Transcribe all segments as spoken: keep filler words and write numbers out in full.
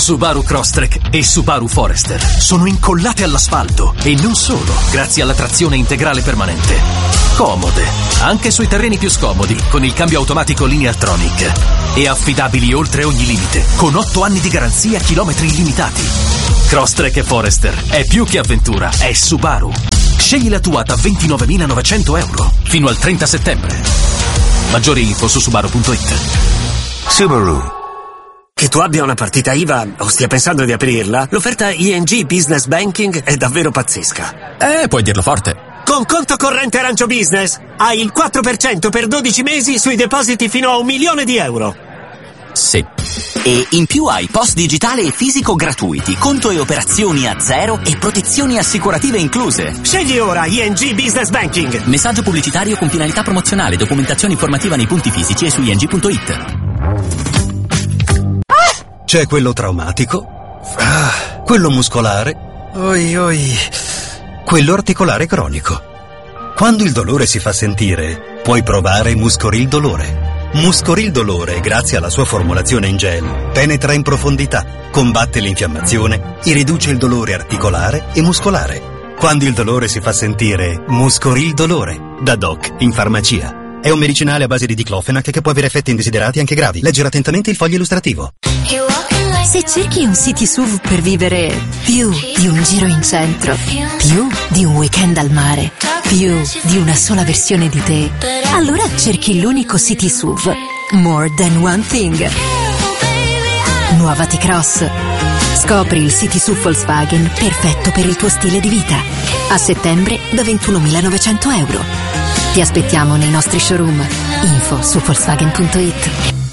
Subaru Crosstrek e Subaru Forester sono incollate all'asfalto e non solo, grazie alla trazione integrale permanente. Comode, anche sui terreni più scomodi, con il cambio automatico Lineartronic. E affidabili oltre ogni limite, con otto anni di garanzia, chilometri illimitati. Crosstrek e Forester è più che avventura, è Subaru. Scegli la tua da ventinovemilanovecento euro fino al trenta settembre. Maggiori info su subaru punto it. Subaru. Che tu abbia una partita I V A o stia pensando di aprirla, l'offerta I N G Business Banking è davvero pazzesca. Eh, puoi dirlo forte. Con conto corrente Arancio Business hai il quattro per cento per dodici mesi sui depositi fino a un milione di euro. Sì. E in più hai post digitale e fisico gratuiti, conto e operazioni a zero e protezioni assicurative incluse. Scegli ora I N G Business Banking. Messaggio pubblicitario con finalità promozionale, documentazione informativa nei punti fisici e su i n g punto it. C'è quello traumatico, ah, quello muscolare, oi oi, quello articolare cronico. Quando il dolore si fa sentire, puoi provare Muscoril Dolore. Muscoril Dolore, grazie alla sua formulazione in gel, penetra in profondità, combatte l'infiammazione e riduce il dolore articolare e muscolare. Quando il dolore si fa sentire, Muscoril Dolore, da Doc in farmacia. È un medicinale a base di diclofenac che può avere effetti indesiderati anche gravi. Leggere attentamente il foglio illustrativo. Se cerchi un city S U V per vivere più di un giro in centro, più di un weekend al mare, più di una sola versione di te, allora cerchi l'unico city S U V, More Than One Thing. Nuova T-Cross. Scopri il city S U V Volkswagen perfetto per il tuo stile di vita. A settembre da ventunomilanovecento euro. Ti aspettiamo nei nostri showroom. Info su volkswagen punto it.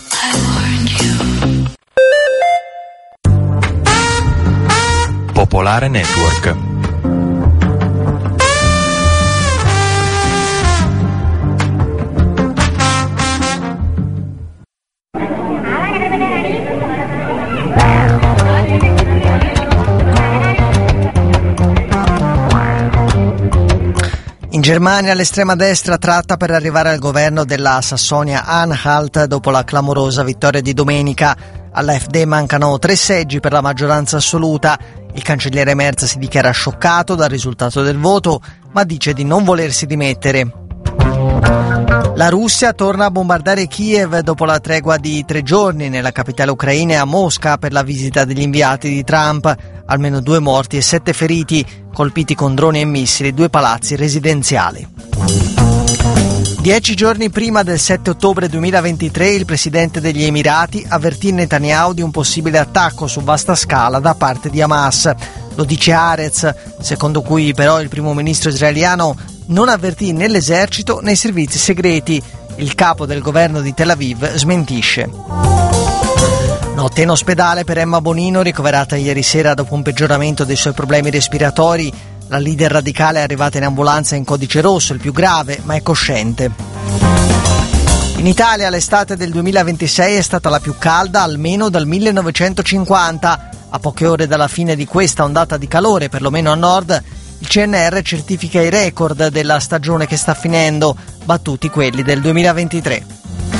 Popolare Network. In Germania l'estrema destra tratta per arrivare al governo della Sassonia-Anhalt dopo la clamorosa vittoria di domenica. Alla F D mancano tre seggi per la maggioranza assoluta. Il cancelliere Merz si dichiara scioccato dal risultato del voto, ma dice di non volersi dimettere. La Russia torna a bombardare Kiev dopo la tregua di tre giorni nella capitale ucraina e a Mosca per la visita degli inviati di Trump. Almeno due morti e sette feriti, colpiti con droni e missili due palazzi residenziali. Dieci giorni prima del sette ottobre duemilaventitré, il presidente degli Emirati avvertì Netanyahu di un possibile attacco su vasta scala da parte di Hamas. Lo dice Haaretz, secondo cui però il primo ministro israeliano non avvertì né l'esercito né i servizi segreti. Il capo del governo di Tel Aviv smentisce. Notte in ospedale per Emma Bonino, ricoverata ieri sera dopo un peggioramento dei suoi problemi respiratori. La leader radicale è arrivata in ambulanza in codice rosso, il più grave, ma è cosciente. In Italia l'estate del duemilaventisei è stata la più calda almeno dal millenovecentocinquanta. A poche ore dalla fine di questa ondata di calore, perlomeno a nord, il C N R certifica i record della stagione che sta finendo, battuti quelli del duemilaventitré.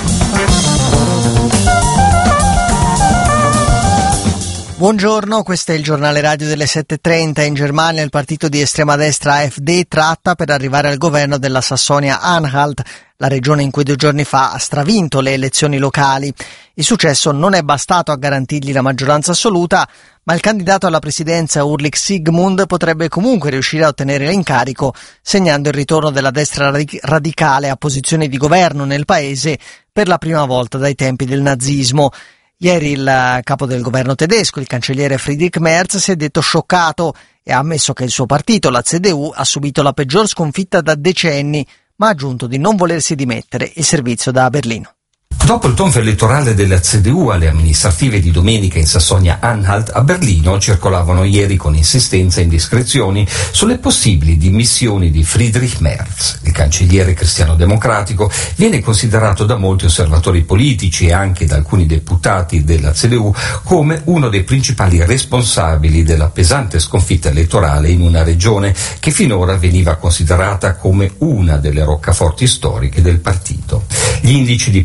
Buongiorno, questo è il giornale radio delle sette e trenta. In Germania il partito di estrema destra A F D tratta per arrivare al governo della Sassonia-Anhalt, la regione in cui due giorni fa ha stravinto le elezioni locali. Il successo non è bastato a garantirgli la maggioranza assoluta, ma il candidato alla presidenza Ulrich Sigmund potrebbe comunque riuscire a ottenere l'incarico, segnando il ritorno della destra radicale a posizioni di governo nel paese per la prima volta dai tempi del nazismo. Ieri il capo del governo tedesco, il cancelliere Friedrich Merz, si è detto scioccato e ha ammesso che il suo partito, la C D U, ha subito la peggior sconfitta da decenni, ma ha aggiunto di non volersi dimettere il servizio da Berlino. Dopo il tonfo elettorale della C D U alle amministrative di domenica in Sassonia-Anhalt, a Berlino circolavano ieri con insistenza indiscrezioni sulle possibili dimissioni di Friedrich Merz. Il cancelliere cristiano-democratico viene considerato da molti osservatori politici e anche da alcuni deputati della C D U come uno dei principali responsabili della pesante sconfitta elettorale in una regione che finora veniva considerata come una delle roccaforti storiche del partito. Gli indici di popolarità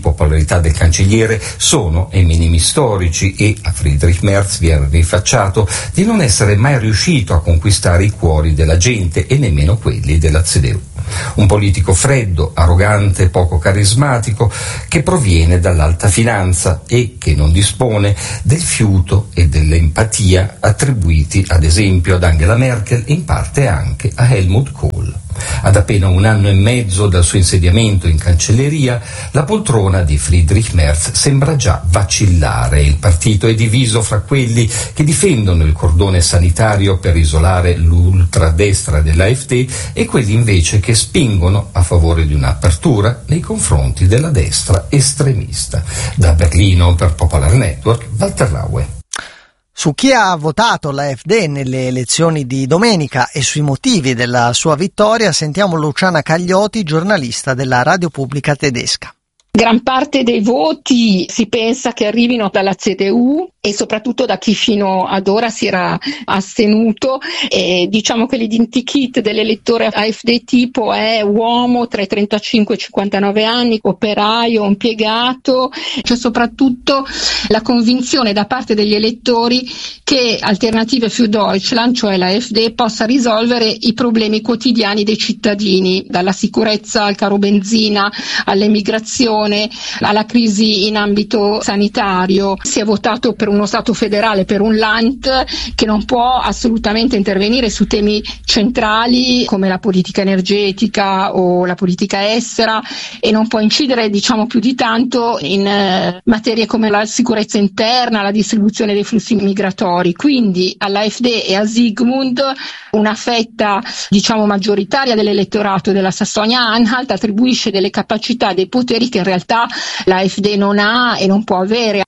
popolarità del cancelliere sono ai minimi storici e a Friedrich Merz viene rifacciato di non essere mai riuscito a conquistare i cuori della gente e nemmeno quelli della C D U. Un politico freddo, arrogante, poco carismatico, che proviene dall'alta finanza e che non dispone del fiuto e dell'empatia attribuiti ad esempio ad Angela Merkel e in parte anche a Helmut Kohl. Ad appena un anno e mezzo dal suo insediamento in cancelleria, la poltrona di Friedrich Merz sembra già vacillare. Il partito è diviso fra quelli che difendono il cordone sanitario per isolare l'ultradestra dell'AfD e quelli invece che spingono a favore di un'apertura nei confronti della destra estremista. Da Berlino per Popular Network, Walter Raue. Su chi ha votato l'AfD nelle elezioni di domenica e sui motivi della sua vittoria sentiamo Luciana Cagliotti, giornalista della radio pubblica tedesca. Gran parte dei voti si pensa che arrivino dalla C D U e soprattutto da chi fino ad ora si era astenuto. E diciamo che l'identikit dell'elettore AfD tipo è uomo tra i trentacinque e i cinquantanove anni, operaio, impiegato. C'è soprattutto la convinzione da parte degli elettori che Alternative für Deutschland, cioè l'AfD, possa risolvere i problemi quotidiani dei cittadini, dalla sicurezza al caro benzina all'emigrazione alla crisi in ambito sanitario. Si è votato per uno Stato federale, per un Land che non può assolutamente intervenire su temi centrali come la politica energetica o la politica estera e non può incidere diciamo più di tanto in eh, materie come la sicurezza interna, la distribuzione dei flussi migratori. Quindi all'AfD e a Sigmund una fetta diciamo maggioritaria dell'elettorato della Sassonia-Anhalt attribuisce delle capacità e dei poteri che in realtà l'AfD non ha e non può avere.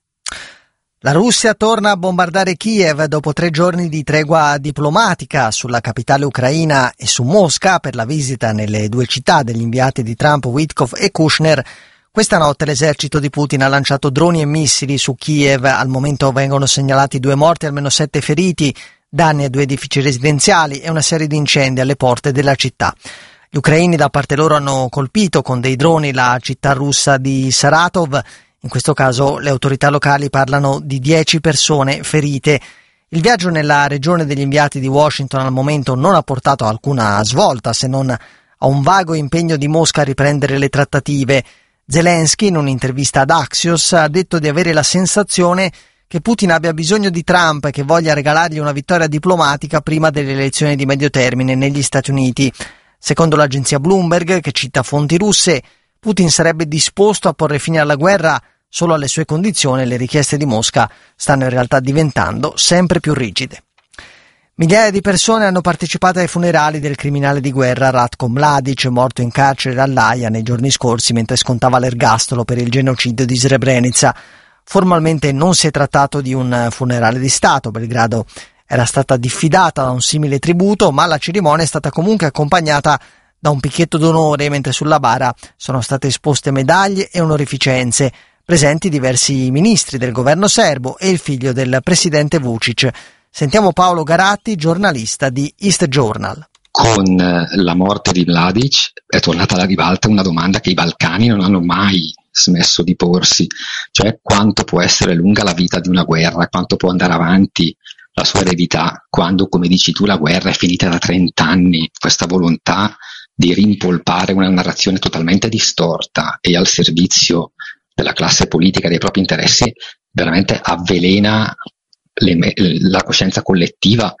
La Russia torna a bombardare Kiev dopo tre giorni di tregua diplomatica sulla capitale ucraina e su Mosca per la visita nelle due città degli inviati di Trump, Witkoff e Kushner. Questa notte l'esercito di Putin ha lanciato droni e missili su Kiev. Al momento vengono segnalati due morti e almeno sette feriti, danni a due edifici residenziali e una serie di incendi alle porte della città. Gli ucraini da parte loro hanno colpito con dei droni la città russa di Saratov. In questo caso le autorità locali parlano di dieci persone ferite. Il viaggio nella regione degli inviati di Washington al momento non ha portato alcuna svolta, se non a un vago impegno di Mosca a riprendere le trattative. Zelensky, in un'intervista ad Axios, ha detto di avere la sensazione che Putin abbia bisogno di Trump e che voglia regalargli una vittoria diplomatica prima delle elezioni di medio termine negli Stati Uniti. Secondo l'agenzia Bloomberg, che cita fonti russe, Putin sarebbe disposto a porre fine alla guerra solo alle sue condizioni e le richieste di Mosca stanno in realtà diventando sempre più rigide. Migliaia di persone hanno partecipato ai funerali del criminale di guerra Ratko Mladic, morto in carcere all'Aia nei giorni scorsi mentre scontava l'ergastolo per il genocidio di Srebrenica. Formalmente non si è trattato di un funerale di Stato, Belgrado era stata diffidata da un simile tributo, ma la cerimonia è stata comunque accompagnata da un picchetto d'onore, mentre sulla bara sono state esposte medaglie e onorificenze, presenti diversi ministri del governo serbo e il figlio del presidente Vučić. Sentiamo Paolo Garatti, giornalista di East Journal. Con la morte di Mladic è tornata alla ribalta una domanda che i Balcani non hanno mai smesso di porsi, cioè quanto può essere lunga la vita di una guerra, quanto può andare avanti la sua eredità, quando, come dici tu, la guerra è finita da trent'anni. Questa volontà di rimpolpare una narrazione totalmente distorta e al servizio della classe politica e dei propri interessi veramente avvelena le, la coscienza collettiva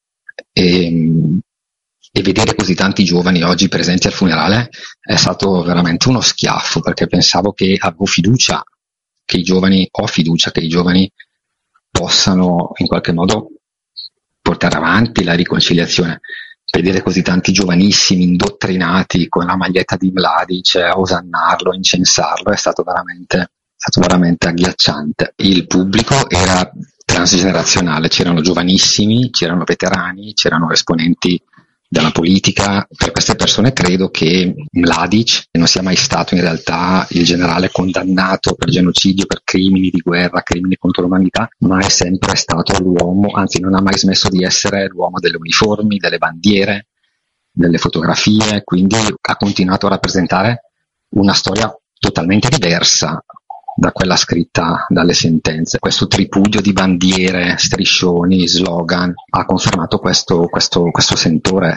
e, e vedere così tanti giovani oggi presenti al funerale è stato veramente uno schiaffo, perché pensavo che avevo fiducia che i giovani, ho fiducia che i giovani possano in qualche modo portare avanti la riconciliazione. Vedere così tanti giovanissimi indottrinati con la maglietta di Mladic, a osannarlo, a incensarlo, è stato veramente, è stato veramente agghiacciante. Il pubblico era transgenerazionale, c'erano giovanissimi, c'erano veterani, c'erano esponenti della politica. Per queste persone credo che Mladic non sia mai stato in realtà il generale condannato per genocidio, per crimini di guerra, crimini contro l'umanità, ma è sempre stato l'uomo, anzi non ha mai smesso di essere l'uomo delle uniformi, delle bandiere, delle fotografie, quindi ha continuato a rappresentare una storia totalmente diversa, da quella scritta dalle sentenze. Questo tripudio di bandiere, striscioni, slogan ha confermato questo, questo, questo sentore.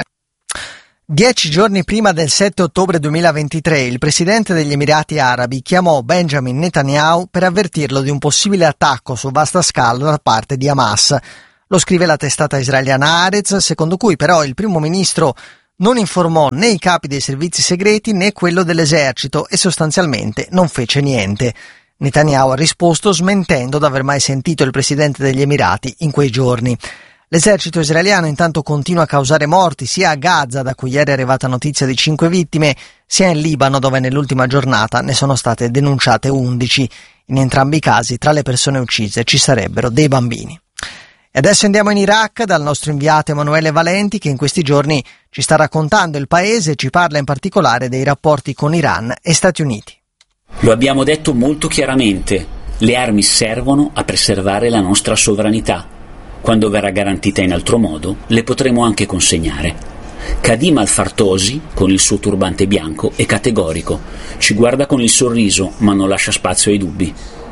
Dieci giorni prima del sette ottobre duemilaventitré, il presidente degli Emirati Arabi chiamò Benjamin Netanyahu per avvertirlo di un possibile attacco su vasta scala da parte di Hamas. Lo scrive la testata israeliana Haaretz, secondo cui però il primo ministro non informò né i capi dei servizi segreti né quello dell'esercito e sostanzialmente non fece niente. Netanyahu ha risposto smentendo d'aver mai sentito il presidente degli Emirati in quei giorni. L'esercito israeliano intanto continua a causare morti sia a Gaza, da cui ieri è arrivata notizia di cinque vittime, sia in Libano, dove nell'ultima giornata ne sono state denunciate undici. In entrambi i casi tra le persone uccise ci sarebbero dei bambini. E adesso andiamo in Iraq dal nostro inviato Emanuele Valenti, che in questi giorni ci sta raccontando il paese e ci parla in particolare dei rapporti con Iran e Stati Uniti. Lo abbiamo detto molto chiaramente, le armi servono a preservare la nostra sovranità. Quando verrà garantita in altro modo, le potremo anche consegnare. Kadim Al-Fartosi, con il suo turbante bianco, è categorico, ci guarda con il sorriso ma non lascia spazio ai dubbi.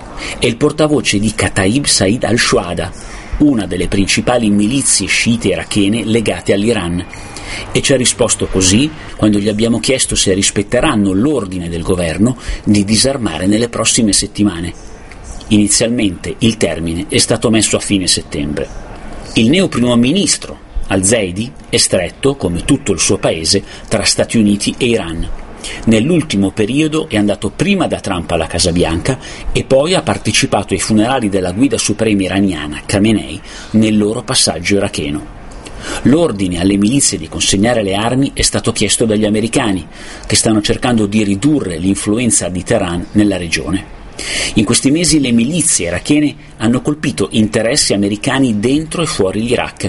È il portavoce di Kataib Said al-Shuhada, una delle principali milizie sciite irachene legate all'Iran, e ci ha risposto così quando gli abbiamo chiesto se rispetteranno l'ordine del governo di disarmare nelle prossime settimane. Inizialmente il termine è stato messo a fine settembre. Il neo primo ministro Al-Zaidi è stretto, come tutto il suo paese, tra Stati Uniti e Iran. Nell'ultimo periodo è andato prima da Trump alla Casa Bianca e poi ha partecipato ai funerali della guida suprema iraniana, Khamenei, nel loro passaggio iracheno. L'ordine alle milizie di consegnare le armi è stato chiesto dagli americani, che stanno cercando di ridurre l'influenza di Teheran nella regione. In questi mesi le milizie irachene hanno colpito interessi americani dentro e fuori l'Iraq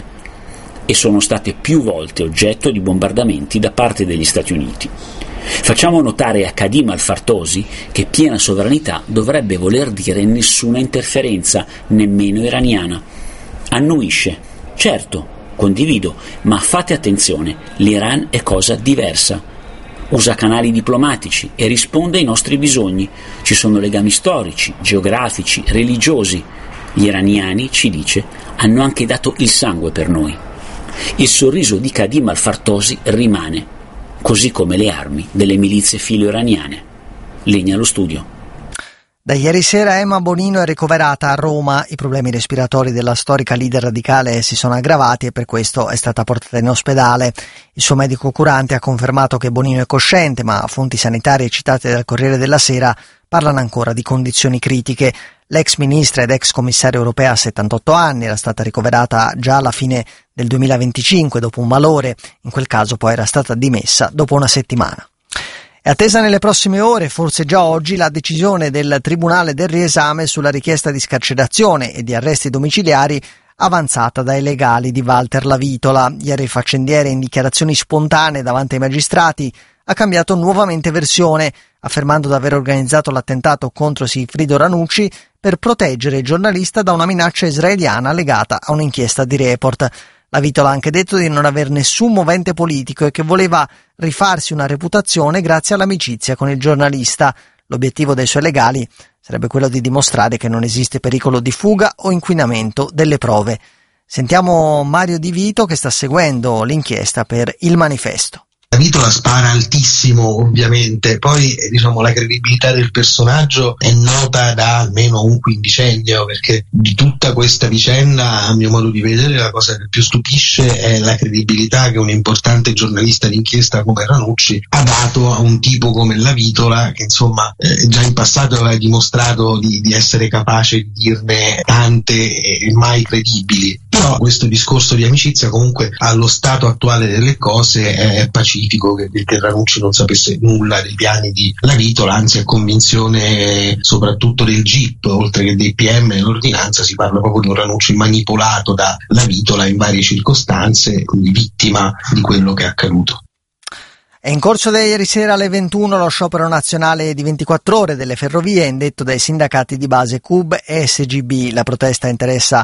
e sono state più volte oggetto di bombardamenti da parte degli Stati Uniti. Facciamo notare a Kadim Al-Fartosi che piena sovranità dovrebbe voler dire nessuna interferenza, nemmeno iraniana. Annuisce, certo, condivido, ma fate attenzione, l'Iran è cosa diversa. Usa canali diplomatici e risponde ai nostri bisogni. Ci sono legami storici, geografici, religiosi. Gli iraniani, ci dice, hanno anche dato il sangue per noi. Il sorriso di Kadim Al-Fartosi rimane, così come le armi delle milizie filo-iraniane. Linea allo studio. Da ieri sera Emma Bonino è ricoverata a Roma. I problemi respiratori della storica leader radicale si sono aggravati e per questo è stata portata in ospedale. Il suo medico curante ha confermato che Bonino è cosciente, ma fonti sanitarie citate dal Corriere della Sera parlano ancora di condizioni critiche. L'ex ministra ed ex commissaria europea a settantotto anni era stata ricoverata già alla fine del duemilaventicinque dopo un malore. In quel caso poi era stata dimessa dopo una settimana. È attesa nelle prossime ore, forse già oggi, la decisione del Tribunale del riesame sulla richiesta di scarcerazione e di arresti domiciliari avanzata dai legali di Walter Lavitola. Ieri il faccendiere, in dichiarazioni spontanee davanti ai magistrati, ha cambiato nuovamente versione, affermando di aver organizzato l'attentato contro Sigfrido Ranucci per proteggere il giornalista da una minaccia israeliana legata a un'inchiesta di Report. Lavitola ha anche detto di non aver nessun movente politico e che voleva rifarsi una reputazione grazie all'amicizia con il giornalista. L'obiettivo dei suoi legali sarebbe quello di dimostrare che non esiste pericolo di fuga o inquinamento delle prove. Sentiamo Mario Di Vito che sta seguendo l'inchiesta per Il Manifesto. Lavitola spara altissimo, ovviamente, poi diciamo la credibilità del personaggio è nota da almeno un quindicennio, perché di tutta questa vicenda, a mio modo di vedere, la cosa che più stupisce è la credibilità che un importante giornalista d'inchiesta come Ranucci ha dato a un tipo come Lavitola, che insomma eh, già in passato aveva dimostrato di, di essere capace di dirne tante e mai credibili. Però questo discorso di amicizia comunque allo stato attuale delle cose è pacifico, che, che Ranucci non sapesse nulla dei piani di Lavitola, anzi è convinzione soprattutto del G I P, oltre che dei P M e l'ordinanza, si parla proprio di un Ranucci manipolato da Lavitola in varie circostanze, quindi vittima di quello che è accaduto. È in corso da ieri sera alle ventuno lo sciopero nazionale di ventiquattro ore delle ferrovie indetto dai sindacati di base C U B e S G B. La protesta interessa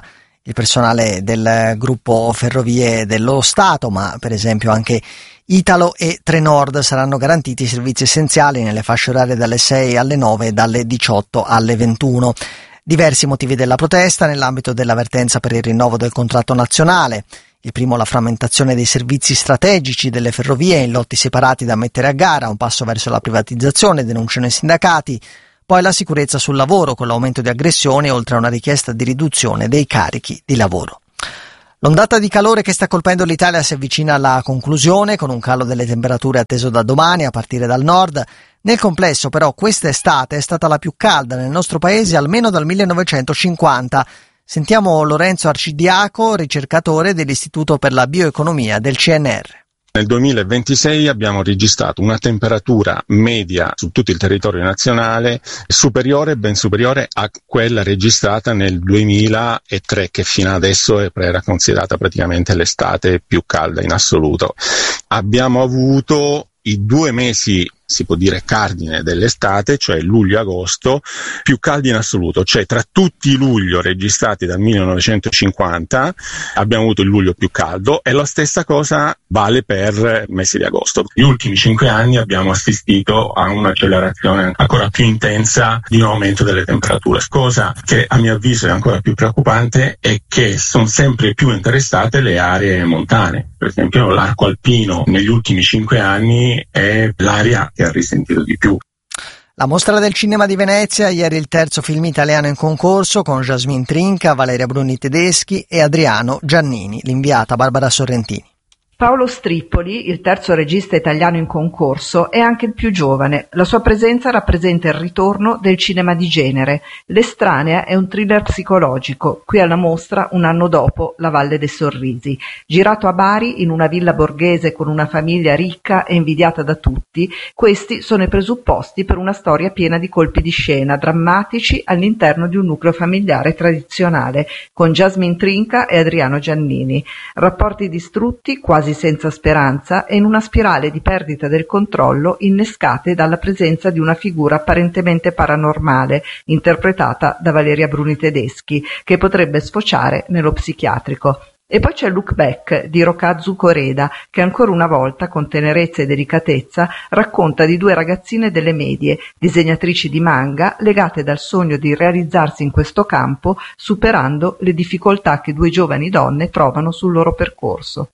il personale del gruppo Ferrovie dello Stato, ma per esempio anche Italo e Trenord saranno garantiti i servizi essenziali nelle fasce orarie dalle sei alle nove e dalle diciotto alle ventuno. Diversi motivi della protesta nell'ambito dell'avvertenza per il rinnovo del contratto nazionale. Il primo, la frammentazione dei servizi strategici delle ferrovie in lotti separati da mettere a gara, un passo verso la privatizzazione, denunciano i sindacati. Poi la sicurezza sul lavoro, con l'aumento di aggressioni, oltre a una richiesta di riduzione dei carichi di lavoro. L'ondata di calore che sta colpendo l'Italia si avvicina alla conclusione, con un calo delle temperature atteso da domani a partire dal nord. Nel complesso, però, quest'estate è stata la più calda nel nostro paese almeno dal millenovecentocinquanta. Sentiamo Lorenzo Arcidiaco, ricercatore dell'Istituto per la Bioeconomia del C N R. Nel duemilaventisei abbiamo registrato una temperatura media su tutto il territorio nazionale superiore, ben superiore a quella registrata nel duemilatré, che fino adesso era considerata praticamente l'estate più calda in assoluto. Abbiamo avuto i due mesi, si può dire cardine dell'estate, cioè luglio e agosto, più caldi in assoluto, cioè tra tutti i luglio registrati dal millenovecentocinquanta abbiamo avuto il luglio più caldo, e la stessa cosa vale per il mese di agosto. Negli ultimi cinque anni abbiamo assistito a un'accelerazione ancora più intensa di un aumento delle temperature, cosa che a mio avviso è ancora più preoccupante è che sono sempre più interessate le aree montane. Per esempio l'arco alpino negli ultimi cinque anni è l'area che ha risentito di più. La Mostra del Cinema di Venezia, ieri il terzo film italiano in concorso con Jasmine Trinca, Valeria Bruni Tedeschi e Adriano Giannini, l'inviata Barbara Sorrentini. Paolo Strippoli, il terzo regista italiano in concorso, è anche il più giovane. La sua presenza rappresenta il ritorno del cinema di genere. L'Estranea è un thriller psicologico, qui alla mostra un anno dopo La Valle dei Sorrisi. Girato a Bari, in una villa borghese con una famiglia ricca e invidiata da tutti, questi sono i presupposti per una storia piena di colpi di scena drammatici all'interno di un nucleo familiare tradizionale, con Jasmine Trinca e Adriano Giannini. Rapporti distrutti, quasi senza speranza, e in una spirale di perdita del controllo innescate dalla presenza di una figura apparentemente paranormale, interpretata da Valeria Bruni Tedeschi, che potrebbe sfociare nello psichiatrico. E poi c'è Look Back di Rokazu Koreda, che ancora una volta, con tenerezza e delicatezza, racconta di due ragazzine delle medie, disegnatrici di manga, legate dal sogno di realizzarsi in questo campo, superando le difficoltà che due giovani donne trovano sul loro percorso.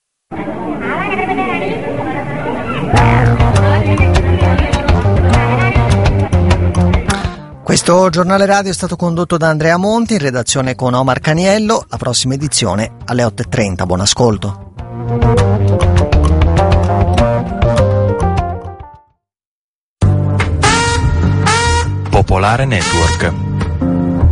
Questo giornale radio è stato condotto da Andrea Monti, in redazione con Omar Caniello. La prossima edizione alle otto e trenta. Buon ascolto. Popolare Network.